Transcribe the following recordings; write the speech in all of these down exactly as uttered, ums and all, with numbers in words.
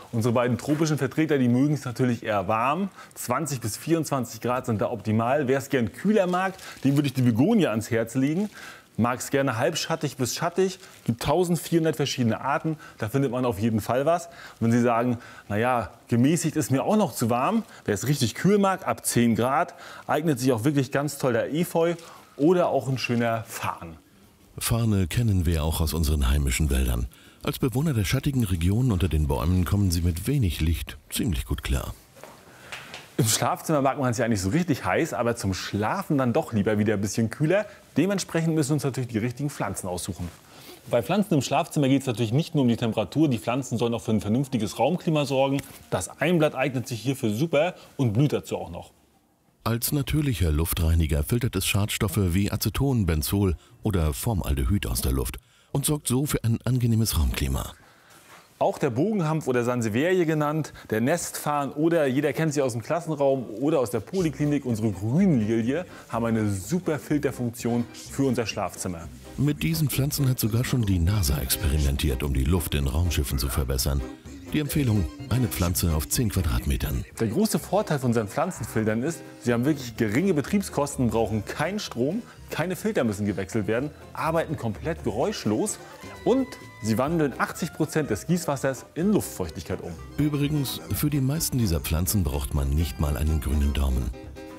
Unsere beiden tropischen Vertreter, die mögen es natürlich eher warm. zwanzig bis vierundzwanzig Grad sind da optimal. Wer es gern kühler mag, dem würde ich die Begonie ans Herz legen. Mag es gerne halbschattig bis schattig, gibt eintausendvierhundert verschiedene Arten, da findet man auf jeden Fall was. Und wenn Sie sagen, naja, gemäßigt ist mir auch noch zu warm, wer es richtig kühl mag, ab zehn Grad, eignet sich auch wirklich ganz toll der Efeu oder auch ein schöner Farn. Farne kennen wir auch aus unseren heimischen Wäldern. Als Bewohner der schattigen Regionen unter den Bäumen kommen sie mit wenig Licht ziemlich gut klar. Im Schlafzimmer mag man es ja nicht so richtig heiß, aber zum Schlafen dann doch lieber wieder ein bisschen kühler. Dementsprechend müssen wir uns natürlich die richtigen Pflanzen aussuchen. Bei Pflanzen im Schlafzimmer geht es natürlich nicht nur um die Temperatur. Die Pflanzen sollen auch für ein vernünftiges Raumklima sorgen. Das Einblatt eignet sich hierfür super und blüht dazu auch noch. Als natürlicher Luftreiniger filtert es Schadstoffe wie Aceton, Benzol oder Formaldehyd aus der Luft und sorgt so für ein angenehmes Raumklima. Auch der Bogenhampf oder Sansevierie genannt, der Nestfarn oder jeder kennt sie aus dem Klassenraum oder aus der Poliklinik, unsere Grünlilie, haben eine super Filterfunktion für unser Schlafzimmer. Mit diesen Pflanzen hat sogar schon die NASA experimentiert, um die Luft in Raumschiffen zu verbessern. Die Empfehlung, eine Pflanze auf zehn Quadratmetern. Der große Vorteil von unseren Pflanzenfiltern ist, sie haben wirklich geringe Betriebskosten, brauchen keinen Strom, keine Filter müssen gewechselt werden, arbeiten komplett geräuschlos und sie wandeln achtzig Prozent des Gießwassers in Luftfeuchtigkeit um. Übrigens, für die meisten dieser Pflanzen braucht man nicht mal einen grünen Daumen.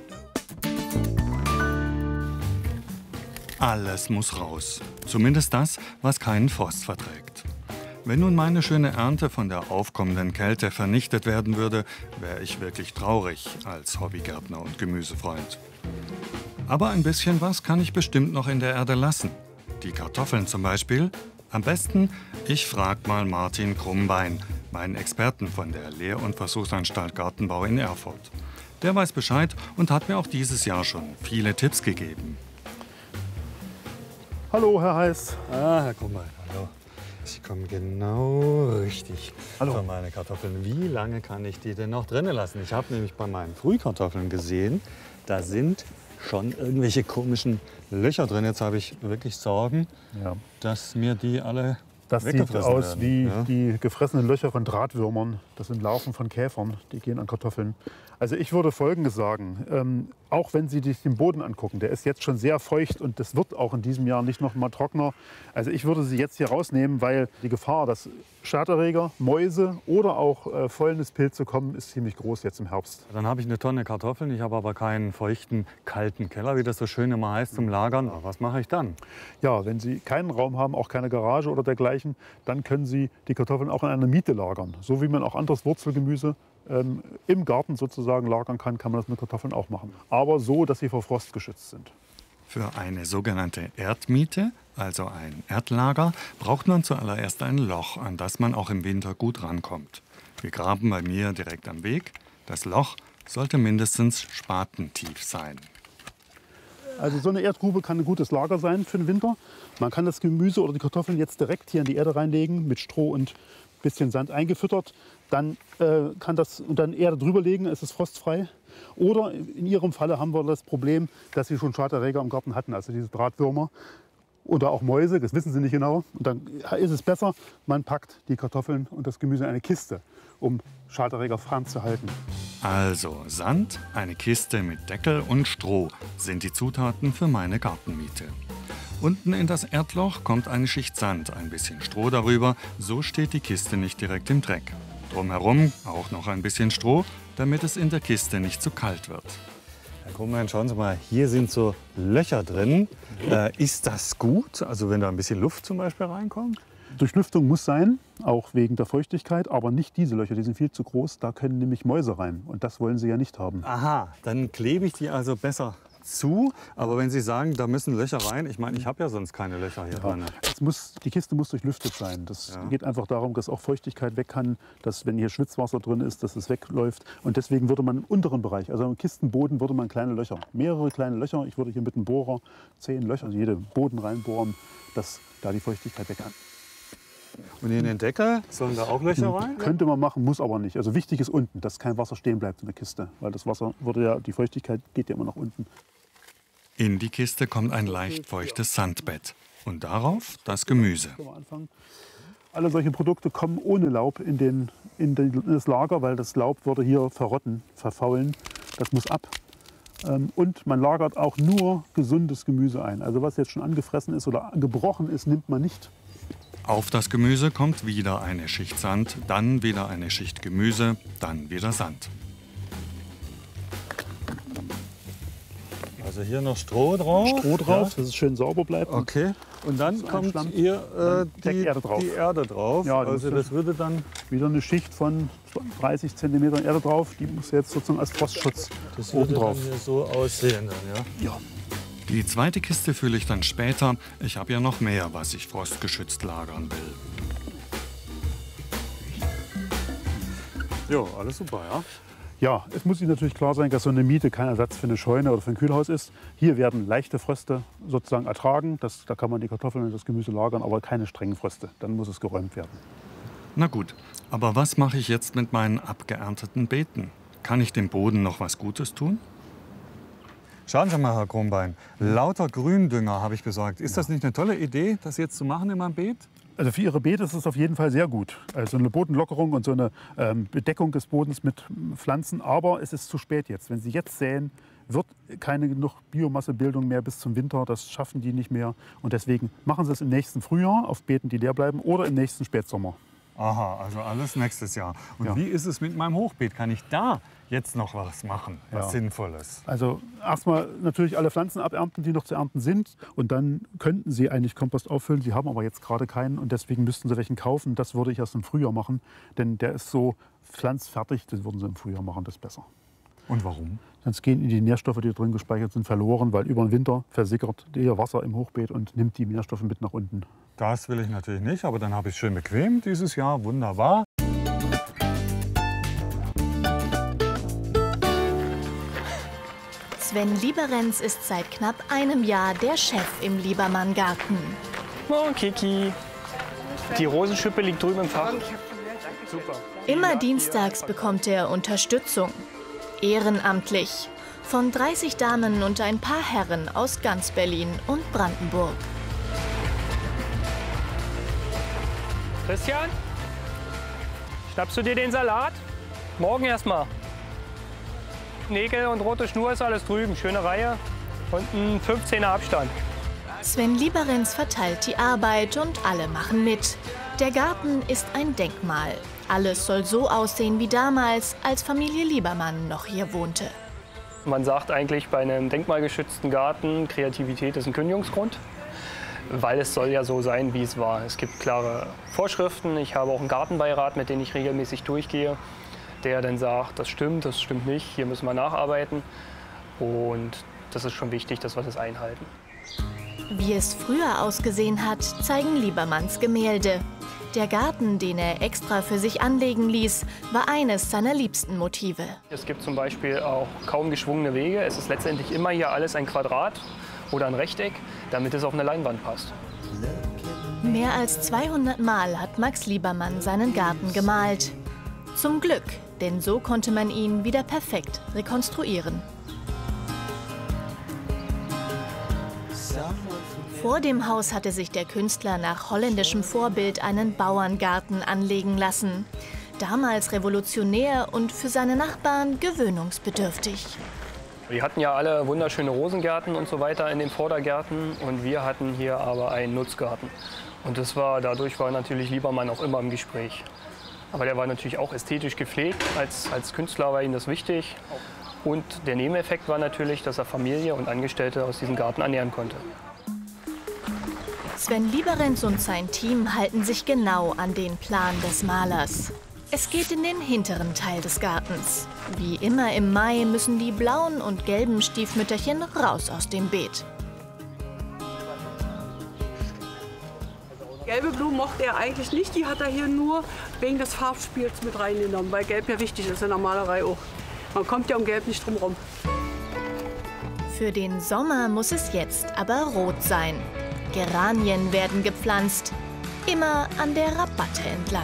Alles muss raus. Zumindest das, was keinen Frost verträgt. Wenn nun meine schöne Ernte von der aufkommenden Kälte vernichtet werden würde, wäre ich wirklich traurig als Hobbygärtner und Gemüsefreund. Aber ein bisschen was kann ich bestimmt noch in der Erde lassen. Die Kartoffeln zum Beispiel. Am besten, ich frage mal Martin Krummbein, meinen Experten von der Lehr- und Versuchsanstalt Gartenbau in Erfurt. Der weiß Bescheid und hat mir auch dieses Jahr schon viele Tipps gegeben. Hallo, Herr Heiß. Ah, Herr Krummbein, hallo. Sie kommen genau richtig Hallo. für meine Kartoffeln. Wie lange kann ich die denn noch drinnen lassen? Ich habe nämlich bei meinen Frühkartoffeln gesehen, da sind schon irgendwelche komischen Löcher drin. Jetzt habe ich wirklich Sorgen, Ja. dass mir die alle Das sieht weggefressen aus werden. wie Ja? die gefressenen Löcher von Drahtwürmern. Das sind Larven von Käfern, die gehen an Kartoffeln. Also ich würde Folgendes sagen, ähm, auch wenn Sie sich den Boden angucken, der ist jetzt schon sehr feucht und das wird auch in diesem Jahr nicht noch mal trockener. Also ich würde sie jetzt hier rausnehmen, weil die Gefahr, dass Schaderreger, Mäuse oder auch äh, Fäulnispilze kommen, ist ziemlich groß jetzt im Herbst. Dann habe ich eine Tonne Kartoffeln, ich habe aber keinen feuchten, kalten Keller, wie das so schön immer heißt, zum Lagern. Was mache ich dann? Ja, wenn Sie keinen Raum haben, auch keine Garage oder dergleichen, dann können Sie die Kartoffeln auch in einer Miete lagern. So wie man auch anderes Wurzelgemüse ähm, im Garten sozusagen lagern kann, kann man das mit Kartoffeln auch machen. Aber so, dass sie vor Frost geschützt sind. Für eine sogenannte Erdmiete, also ein Erdlager, braucht man zuallererst ein Loch, an das man auch im Winter gut rankommt. Wir graben bei mir direkt am Weg. Das Loch sollte mindestens spatentief sein. Also so eine Erdgrube kann ein gutes Lager sein für den Winter. Man kann das Gemüse oder die Kartoffeln jetzt direkt hier in die Erde reinlegen, mit Stroh und ein bisschen Sand eingefüttert. Dann äh, kann das und dann Erde drüber legen, ist es frostfrei. Oder in Ihrem Falle haben wir das Problem, dass Sie schon Schaderreger im Garten hatten, also diese Drahtwürmer oder auch Mäuse, das wissen Sie nicht genau. Und dann ist es besser, man packt die Kartoffeln und das Gemüse in eine Kiste, um Schaderreger fernzuhalten. Also Sand, eine Kiste mit Deckel und Stroh sind die Zutaten für meine Gartenmiete. Unten in das Erdloch kommt eine Schicht Sand, ein bisschen Stroh darüber, so steht die Kiste nicht direkt im Dreck. Drumherum auch noch ein bisschen Stroh, damit es in der Kiste nicht zu kalt wird. Herr Krummbein, schauen Sie mal, hier sind so Löcher drin. Äh, ist das gut? Also wenn da ein bisschen Luft zum Beispiel reinkommt? Durchlüftung muss sein, auch wegen der Feuchtigkeit, aber nicht diese Löcher, die sind viel zu groß. Da können nämlich Mäuse rein und das wollen Sie ja nicht haben. Aha, dann klebe ich die also besser zu. Aber wenn Sie sagen, da müssen Löcher rein, ich meine, ich habe ja sonst keine Löcher hier Ja, drin. es muss, die Kiste muss durchlüftet sein. Das Ja. geht einfach darum, dass auch Feuchtigkeit weg kann, dass wenn hier Schwitzwasser drin ist, dass es wegläuft. Und deswegen würde man im unteren Bereich, also im Kistenboden, würde man kleine Löcher, mehrere kleine Löcher, ich würde hier mit einem Bohrer zehn Löcher, also jede Boden reinbohren, dass da die Feuchtigkeit weg kann. Und in den Deckel sollen da auch Löcher rein? Könnte man machen, muss aber nicht. Also wichtig ist unten, dass kein Wasser stehen bleibt in der Kiste, weil das Wasser würde ja, die Feuchtigkeit geht ja immer nach unten. In die Kiste kommt ein leicht feuchtes Sandbett und darauf das Gemüse. Können wir anfangen? Alle solche Produkte kommen ohne Laub in, den, in, den, in das Lager, weil das Laub würde hier verrotten, verfaulen. Das muss ab. Und man lagert auch nur gesundes Gemüse ein. Also was jetzt schon angefressen ist oder gebrochen ist, nimmt man nicht. Auf das Gemüse kommt wieder eine Schicht Sand, dann wieder eine Schicht Gemüse, dann wieder Sand. Also hier noch Stroh drauf. Stroh drauf, ja, dass es schön sauber bleibt. Okay. Und dann so kommt Schlamm, hier äh, die, Erde drauf. die Erde drauf. Ja, das also das würde dann wieder eine Schicht von dreißig Zentimetern Erde drauf. Die muss jetzt sozusagen als Frostschutz das oben würde drauf. Dann hier so aussehen dann, ja? Ja. Die zweite Kiste fülle ich dann später. Ich habe ja noch mehr, was ich frostgeschützt lagern will. Jo, alles super, ja? Ja, es muss Ihnen natürlich klar sein, dass so eine Miete kein Ersatz für eine Scheune oder für ein Kühlhaus ist. Hier werden leichte Fröste sozusagen ertragen. Das, da kann man die Kartoffeln und das Gemüse lagern, aber keine strengen Fröste. Dann muss es geräumt werden. Na gut, aber was mache ich jetzt mit meinen abgeernteten Beeten? Kann ich dem Boden noch was Gutes tun? Schauen Sie mal, Herr Kronbein, lauter Gründünger habe ich besorgt. Ist das nicht eine tolle Idee, das jetzt zu machen in meinem Beet? Also für Ihre Beete ist es auf jeden Fall sehr gut. Also eine Bodenlockerung und so eine ähm, Bedeckung des Bodens mit Pflanzen. Aber es ist zu spät jetzt. Wenn Sie jetzt säen, wird keine genug Biomassebildung mehr bis zum Winter. Das schaffen die nicht mehr. Und deswegen machen Sie es im nächsten Frühjahr auf Beeten, die leer bleiben, oder im nächsten Spätsommer. Aha, also alles nächstes Jahr. Und Ja. wie ist es mit meinem Hochbeet? Kann ich da jetzt noch was machen, was Ja. Sinnvolles? Also erstmal natürlich alle Pflanzen abernten, die noch zu ernten sind. Und dann könnten Sie eigentlich Kompost auffüllen. Sie haben aber jetzt gerade keinen und deswegen müssten Sie welchen kaufen. Das würde ich erst im Frühjahr machen, denn der ist so pflanzfertig. Das würden Sie im Frühjahr machen, das ist besser. Und warum? Sonst gehen die Nährstoffe, die drin gespeichert sind, verloren, weil über den Winter versickert ihr Wasser im Hochbeet und nimmt die Nährstoffe mit nach unten. Das will ich natürlich nicht, aber dann habe ich es schön bequem dieses Jahr. Wunderbar. Sven Lieberenz ist seit knapp einem Jahr der Chef im Liebermann-Garten. Morgen, Kiki. Die Rosenschippe liegt drüben im Fach. Super. Immer dienstags bekommt er Unterstützung. Ehrenamtlich. Von dreißig Damen und ein paar Herren aus ganz Berlin und Brandenburg. Christian, schnappst du dir den Salat? Morgen erstmal. Nägel und rote Schnur ist alles drüben. Schöne Reihe und ein fünfzehner Abstand. Sven Lieberenz verteilt die Arbeit und alle machen mit. Der Garten ist ein Denkmal. Alles soll so aussehen wie damals, als Familie Liebermann noch hier wohnte. Man sagt eigentlich bei einem denkmalgeschützten Garten, Kreativität ist ein Kündigungsgrund, weil es soll ja so sein, wie es war. Es gibt klare Vorschriften. Ich habe auch einen Gartenbeirat, mit dem ich regelmäßig durchgehe, der dann sagt, das stimmt, das stimmt nicht, hier müssen wir nacharbeiten. Und das ist schon wichtig, dass wir das einhalten. Wie es früher ausgesehen hat, zeigen Liebermanns Gemälde. Der Garten, den er extra für sich anlegen ließ, war eines seiner liebsten Motive. Es gibt zum Beispiel auch kaum geschwungene Wege. Es ist letztendlich immer hier alles ein Quadrat oder ein Rechteck, damit es auf eine Leinwand passt. Mehr als zweihundert Mal hat Max Liebermann seinen Garten gemalt. Zum Glück, denn so konnte man ihn wieder perfekt rekonstruieren. Vor dem Haus hatte sich der Künstler nach holländischem Vorbild einen Bauerngarten anlegen lassen. Damals revolutionär und für seine Nachbarn gewöhnungsbedürftig. Wir hatten ja alle wunderschöne Rosengärten und so weiter in den Vordergärten und wir hatten hier aber einen Nutzgarten. Und das war, dadurch war natürlich Liebermann auch immer im Gespräch. Aber der war natürlich auch ästhetisch gepflegt. Als, als Künstler war ihm das wichtig. Und der Nebeneffekt war natürlich, dass er Familie und Angestellte aus diesem Garten ernähren konnte. Sven Lieberenz und sein Team halten sich genau an den Plan des Malers. Es geht in den hinteren Teil des Gartens. Wie immer im Mai müssen die blauen und gelben Stiefmütterchen raus aus dem Beet. Gelbe Blumen mochte er eigentlich nicht, die hat er hier nur wegen des Farbspiels mit reingenommen, weil Gelb ja wichtig ist in der Malerei auch. Man kommt ja um Gelb nicht drum rum. Für den Sommer muss es jetzt aber rot sein. Geranien werden gepflanzt, immer an der Rabatte entlang.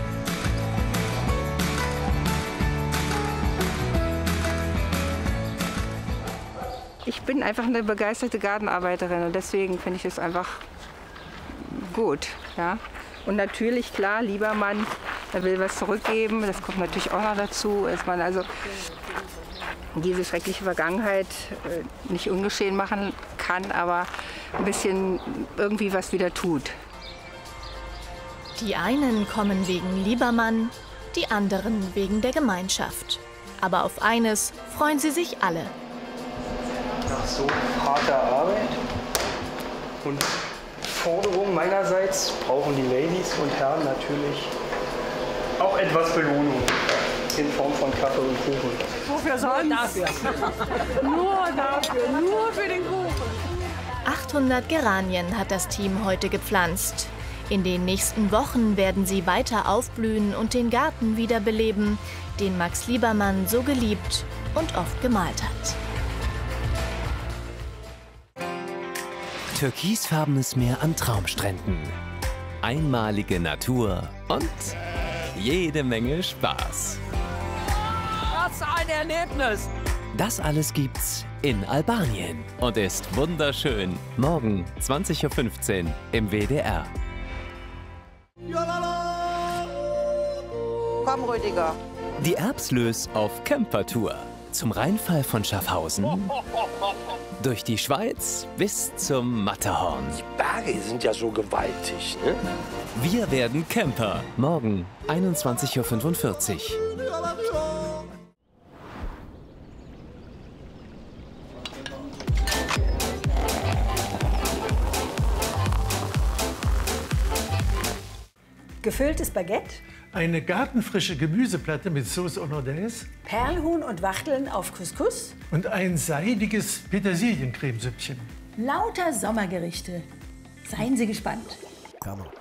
Ich bin einfach eine begeisterte Gartenarbeiterin und deswegen finde ich es einfach gut. Ja? Und natürlich, klar, lieber Mann, er will was zurückgeben. Das kommt natürlich auch noch dazu, dass man also diese schreckliche Vergangenheit äh, nicht ungeschehen machen kann, aber ein bisschen irgendwie was wieder tut. Die einen kommen wegen Liebermann, die anderen wegen der Gemeinschaft. Aber auf eines freuen sie sich alle. Nach so harter Arbeit und Forderung meinerseits brauchen die Ladies und Herren natürlich auch etwas Belohnung in Form von Kaffee und Kuchen. Wofür sonst? Nur dafür. Nur dafür, nur für den Kuchen. achthundert Geranien hat das Team heute gepflanzt. In den nächsten Wochen werden sie weiter aufblühen und den Garten wiederbeleben, den Max Liebermann so geliebt und oft gemalt hat. Türkisfarbenes Meer an Traumstränden, einmalige Natur und jede Menge Spaß. Was ein Erlebnis! Das alles gibt's in Albanien und ist wunderschön. Morgen zwanzig Uhr fünfzehn im W D R. Komm, Rüdiger. Die Erbslös auf Campertour. Zum Rheinfall von Schaffhausen, durch die Schweiz bis zum Matterhorn. Die Berge sind ja so gewaltig, ne? Wir werden Camper. Morgen einundzwanzig Uhr fünfundvierzig. Gefülltes Baguette, eine gartenfrische Gemüseplatte mit Sauce Hollandaise, Perlhuhn und Wachteln auf Couscous und ein seidiges Petersiliencremesüppchen. Lauter Sommergerichte. Seien Sie gespannt. Come on.